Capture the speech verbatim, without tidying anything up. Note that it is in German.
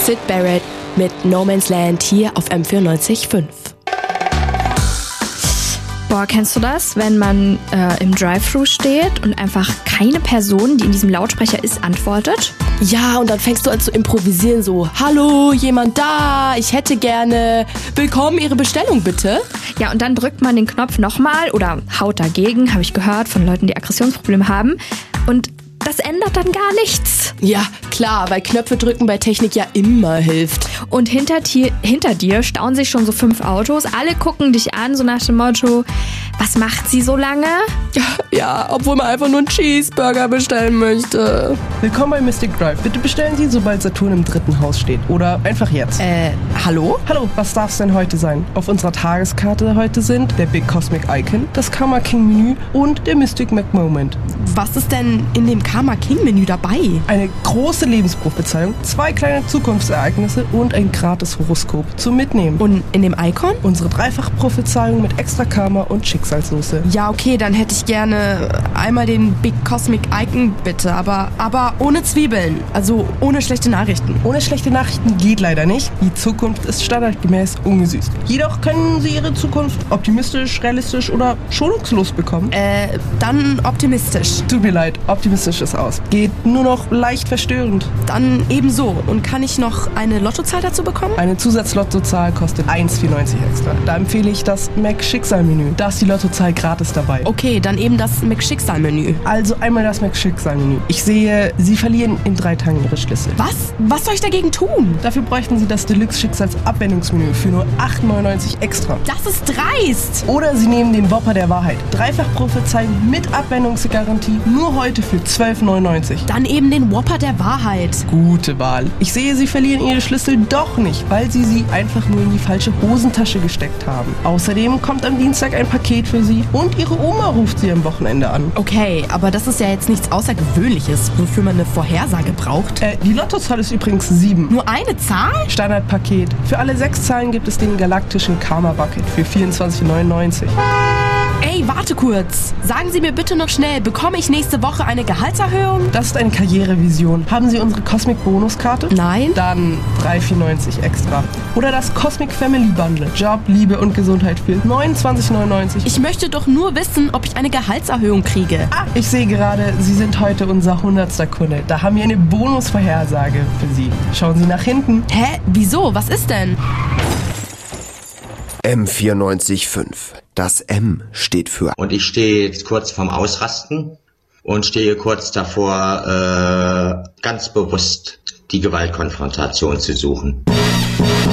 Syd Barrett mit No Man's Land hier auf M vierundneunzig Komma fünf. Boah, kennst du das, wenn man äh, im Drive-Thru steht und einfach keine Person, die in diesem Lautsprecher ist, antwortet? Ja, und dann fängst du an zu improvisieren, so, hallo, jemand da, ich hätte gerne, willkommen, Ihre Bestellung bitte. Ja, und dann drückt man den Knopf nochmal oder haut dagegen, habe ich gehört, von Leuten, die Aggressionsprobleme haben. Und das ändert dann gar nichts. Ja, klar, weil Knöpfe drücken bei Technik ja immer hilft. Und hinter, ti- hinter dir stauen sich schon so fünf Autos. Alle gucken dich an, so nach dem Motto, was macht sie so lange? Ja, obwohl man einfach nur einen Cheeseburger bestellen möchte. Willkommen bei Mystic Drive. Bitte bestellen Sie, sobald Saturn im dritten Haus steht. Oder einfach jetzt. Äh, hallo? Hallo, was darf es denn heute sein? Auf unserer Tageskarte heute sind der Big Cosmic Icon, das Karma King Menü und der Mystic Mac Moment. Was ist denn in dem Karma King Menü dabei? Eine große Lebensprophezeiung, zwei kleine Zukunftsereignisse und ein gratis Horoskop zum Mitnehmen. Und in dem Icon? Unsere Dreifach-Prophezeiung mit extra Karma und Schicksalssoße. Ja, okay, dann hätte ich gerne einmal den Big Cosmic Icon, bitte, aber, aber ohne Zwiebeln, also ohne schlechte Nachrichten. Ohne schlechte Nachrichten geht leider nicht. Die Zukunft ist standardgemäß ungesüßt. Jedoch können Sie Ihre Zukunft optimistisch, realistisch oder schonungslos bekommen. Äh, dann optimistisch. Tut mir leid, optimistisch ist aus. Geht nur noch leicht verstörend. Dann ebenso. Und kann ich noch eine Lottozahl dazu bekommen? Eine Zusatzlottozahl kostet eins Komma vierundneunzig extra. Da empfehle ich das Mac-Schicksal-Menü. Da ist die Lottozahl gratis dabei. Okay, dann eben das Mac-Schicksal-Menü. Also einmal das Mac-Schicksal-Menü. Ich sehe, Sie verlieren in drei Tagen Ihre Schlüssel. Was? Was soll ich dagegen tun? Dafür bräuchten Sie das Deluxe-Schicksals-Abwendungsmenü für nur acht Komma neunundneunzig extra. Das ist dreist! Oder Sie nehmen den Whopper der Wahrheit. Dreifach Prophezeiung mit Abwendungsgarantie nur heute für zwölf Komma neunundneunzig. Dann eben den Whopper der Wahrheit. Gute Wahl. Ich sehe, Sie verlieren Ihre Schlüssel doch nicht, weil Sie sie einfach nur in die falsche Hosentasche gesteckt haben. Außerdem kommt am Dienstag ein Paket für Sie und Ihre Oma ruft Sie am Wochenende an. Okay, aber das ist ja jetzt nichts Außergewöhnliches, wofür man eine Vorhersage braucht. Äh, die Lottozahl ist übrigens sieben. Nur eine Zahl? Standardpaket. Für alle sechs Zahlen gibt es den galaktischen Karma Bucket für vierundzwanzig Komma neunundneunzig. Ey, warte kurz. Sagen Sie mir bitte noch schnell, bekomme ich nächste Woche eine Gehaltserhöhung? Das ist eine Karrierevision. Haben Sie unsere Cosmic Bonuskarte? Nein. Dann drei Komma vierundneunzig extra. Oder das Cosmic Family Bundle. Job, Liebe und Gesundheit für neunundzwanzig Komma neunundneunzig. Ich möchte doch nur wissen, ob ich eine Gehaltserhöhung kriege. Ah, ich sehe gerade, Sie sind heute unser hundertster Kunde. Da haben wir eine Bonusvorhersage für Sie. Schauen Sie nach hinten. Hä? Wieso? Was ist denn? M vierundneunzig Komma fünf. Das M steht für... Und ich stehe jetzt kurz vorm Ausrasten und stehe kurz davor, äh, ganz bewusst die Gewaltkonfrontation zu suchen.